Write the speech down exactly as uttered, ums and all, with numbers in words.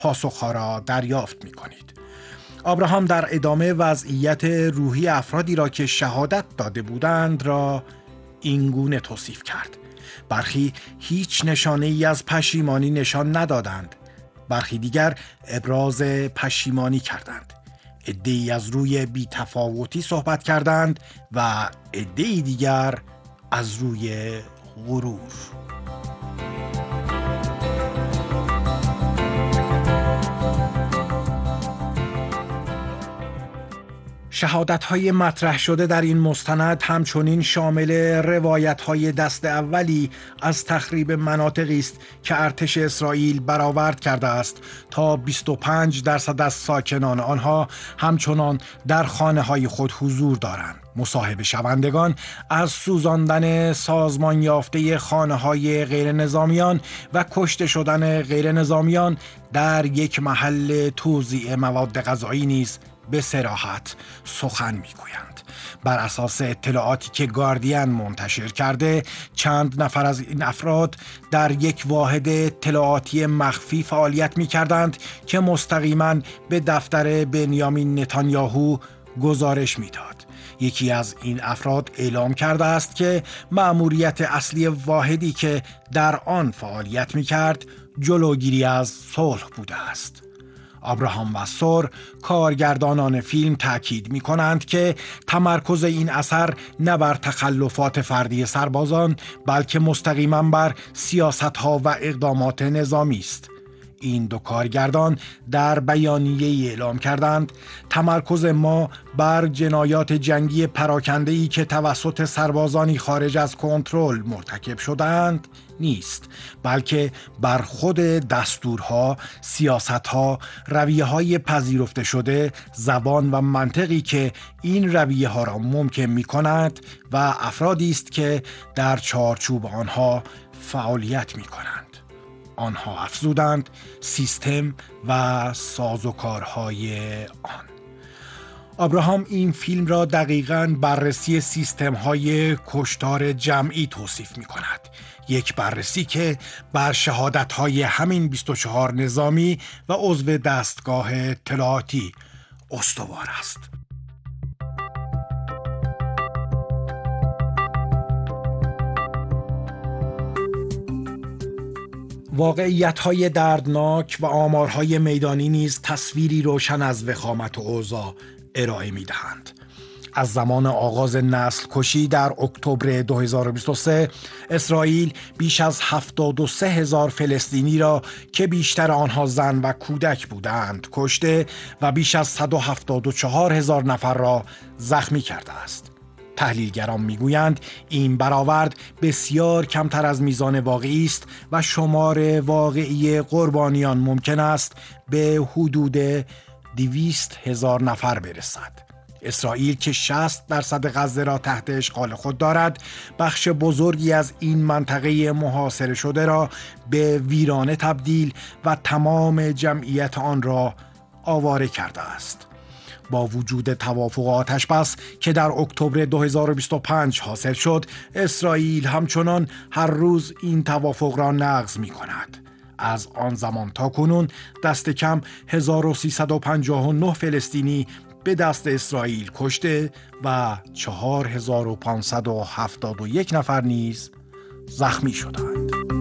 پاسخها را دریافت می کنید. آبراهام در ادامه وضعیت روحی افرادی را که شهادت داده بودند را اینگونه توصیف کرد: برخی هیچ نشانه ای از پشیمانی نشان ندادند، برخی دیگر ابراز پشیمانی کردند، عده‌ای از روی بی‌تفاوتی صحبت کردند و عده‌ای دیگر از روی غرور. شهادت‌های مطرح شده در این مستند همچنین شامل روایت‌های دست اولی از تخریب مناطقی است که ارتش اسرائیل برآورد کرده است تا بیست و پنج درصد از ساکنان آنها همچنان در خانه‌های خود حضور دارند. مصاحبه شوندگان از سوزاندن سازمان یافته خانه‌های غیر نظامیان و کشته شدن غیر نظامیان در یک محل توزیع مواد غذایی نیز به صراحت سخن میگویند. بر اساس اطلاعاتی که گاردین منتشر کرده، چند نفر از این افراد در یک واحد اطلاعاتی مخفی فعالیت میکردند که مستقیما به دفتر بنیامین نتانیاهو گزارش میداد. یکی از این افراد اعلام کرده است که مأموریت اصلی واحدی که در آن فعالیت میکرد جلوگیری از صلح بوده است. آبراهام و سور، کارگردانان فیلم، تاکید می کنند که تمرکز این اثر نه بر تخلفات فردی سربازان بلکه مستقیما بر سیاست‌ها و اقدامات نظامی است. این دو کارگردان در بیانیه‌ای اعلام کردند تمرکز ما بر جنایات جنگی پراکنده‌ای که توسط سربازانی خارج از کنترل مرتکب شدند نیست، بلکه بر خود دستورها، سیاستها، رویه‌های پذیرفته شده، زبان و منطقی که این رویه‌ها را ممکن می‌کند و افرادی است که در چارچوب آنها فعالیت می‌کنند. آنها افزودند سیستم و سازوکارهای آن. آبراهام این فیلم را دقیقاً بررسی سیستم‌های کشتار جمعی توصیف می‌کند. یک بررسی که بر شهادت‌های همین بیست و چهار نظامی و عضو دستگاه اطلاعاتی استوار است. واقعیت‌های دردناک و آمارهای میدانی نیز تصویری روشن از وخامت و اوضاع ارائه می‌دهند. از زمان آغاز نسل کشی در اکتبر دو هزار و بیست و سه، اسرائیل بیش از هفتاد و سه هزار فلسطینی را که بیشتر آنها زن و کودک بودند کشته و بیش از صد و هفتاد و چهار هزار نفر را زخمی کرده است. تحلیلگران میگویند این برآورد بسیار کمتر از میزان واقعی است و شمار واقعی قربانیان ممکن است به حدود دویست هزار نفر برسد. اسرائیل که شصت درصد غزه را تحت اشغال خود دارد، بخش بزرگی از این منطقه محاصره شده را به ویرانه تبدیل و تمام جمعیت آن را آواره کرده است. با وجود توافق آتش بس که در اکتبر دو هزار و بیست و پنج حاصل شد، اسرائیل همچنان هر روز این توافق را نقض می کند. از آن زمان تا کنون دست کم هزار و سیصد و پنجاه و نه فلسطینی به دست اسرائیل کشته و چهار هزار و پانصد و هفتاد و یک نفر نیز زخمی شدند.